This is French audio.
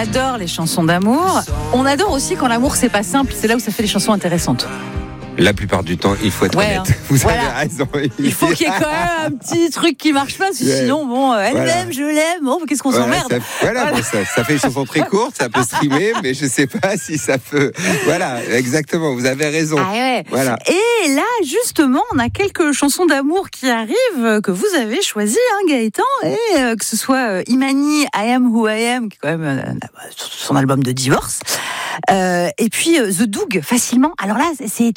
adore les chansons d'amour. On adore aussi quand l'amour c'est pas simple. C'est là où ça fait des chansons intéressantes. La plupart du temps, il faut être honnête. Vous avez raison. Il faut qu'il y ait quand même un petit truc qui marche pas, sinon, bon, elle m'aime, je l'aime, bon, qu'est-ce qu'on s'emmerde. Ça fait une chanson très courte, ça peut streamer, mais je sais pas si ça peut. Voilà, exactement, vous avez raison. Voilà. Et là, justement, on a quelques chansons d'amour qui arrivent, que vous avez choisies, Gaëtan, et que ce soit Imani, I Am Who I Am, qui est quand même son album de divorce, et puis The Doug, facilement. Alors là, c'est étonnant.